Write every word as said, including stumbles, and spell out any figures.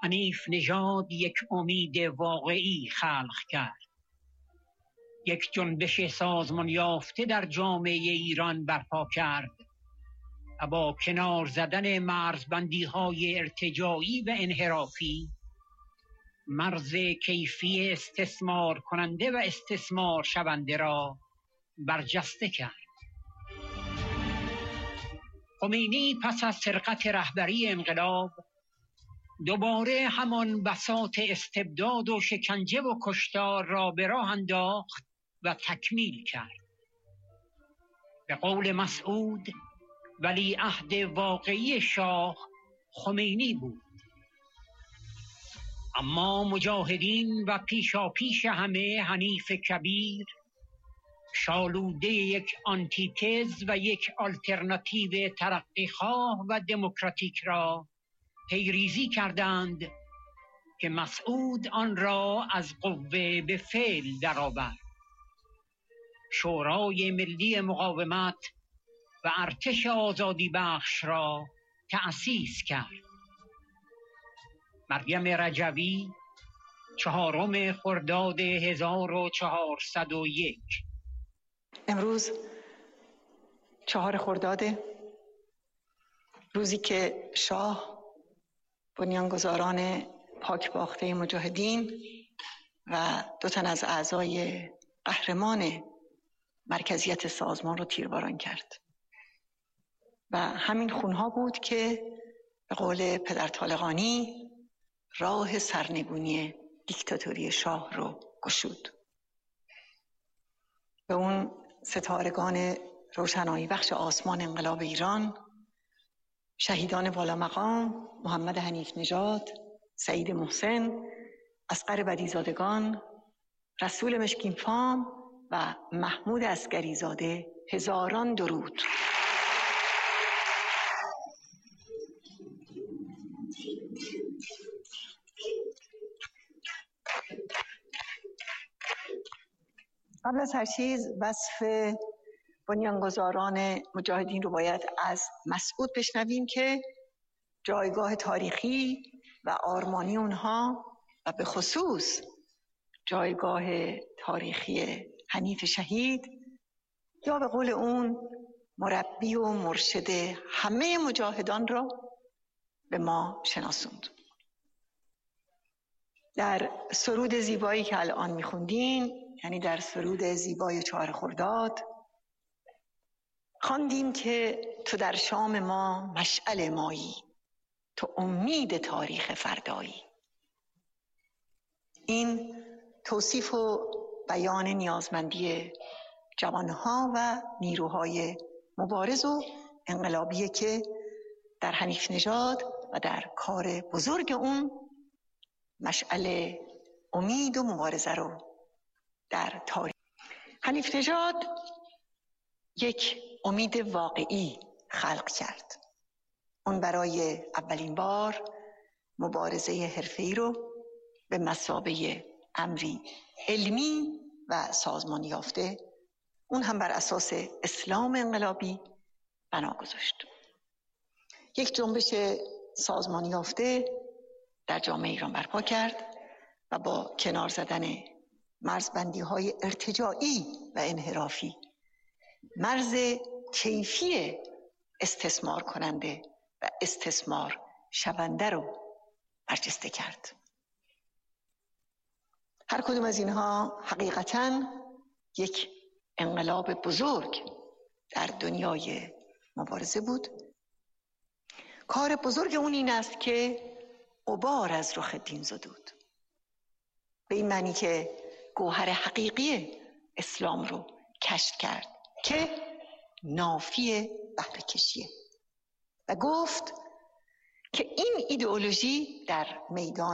حنیف نژاد یک امید واقعی خلق کرد. یک جنبش سازمان یافته در جامعه ایران برپا کرد و با کنار زدن مرزبندی‌های ارتجاعی و انحرافی، مرز کیفی استثمار کننده و استثمار شونده را برجسته کرد. خمینی پس از سرقت رهبری انقلاب دوباره همان بساط استبداد و شکنجه و کشتار را به راه انداخت و تکمیل کرد. به قول مسعود، ولیعهد واقعی شاه خمینی بود. اما مجاهدین و پیشاپیش همه حنیف کبیر، شالوده یک آنتیتز و یک آلترناتیو ترقیخواه و دموکراتیک را پیریزی کردند که مسعود آن را از قوه به فعل درآورد. شورای ملی مقاومت و ارتش آزادی بخش را تأسیس کرد. مریم رجوی، چهارم خرداد هزار و چهارصد و یک. امروز چهار خرداد، روزی که شاه، بنیانگذاران پاکباخته مجاهدین و دو تن از اعضای قهرمان مرکزیت سازمان رو تیرباران کرد و همین خونها بود که به قول پدر طالقانی راه سرنگونی دیکتاتوری شاه رو گشود. به اون ستارگان روشنایی بخش آسمان انقلاب ایران، شهیدان والا مقام محمد حنیف نژاد، سعید محسن، اصغر بدیزادگان، رسول مشکین فام و محمود عسگری زاده، هزاران درود. قبل از هر چیز وصف بنیانگذاران مجاهدین رو باید از مسعود بشنویم که جایگاه تاریخی و آرمانی اونها و به خصوص جایگاه تاریخی حنیف شهید یا به قول اون مربی و مرشد همه مجاهدان را به ما شناسوند. در سرود زیبایی که الان میخوندین، یعنی در سرود زیبای چهار خرداد، خواندیم که تو در شام ما مشعل مایی، تو امید تاریخ فردایی. این توصیف و بیان نیازمندی جوانها و نیروهای مبارز و انقلابیه که در حنیف نژاد و در کار بزرگ اون مشعل امید و مبارزه رو در تاریخ. حنیف نژاد یک امید واقعی خلق کرد. اون برای اولین بار مبارزه حرفه‌ای رو به مثابه امری علمی و سازمانی یافته، اون هم بر اساس اسلام انقلابی بنا گذاشت. یک جنبش سازمانی یافته در جامعه ایران برپا کرد و با کنار زدن مرزبندی‌های ارتجاعی و انحرافی، مرز کیفی استثمار کننده و استثمار شونده رو برجسته کرد. هر کدوم از اینها حقیقتاً یک انقلاب بزرگ در دنیای مبارزه بود. کار بزرگ اون این است که غبار از رخ دین زدود، به این معنی که گوهر حقیقی اسلام رو کشف کرد که نافی بهره کشیه و گفت که این ایدئولوژی در میدان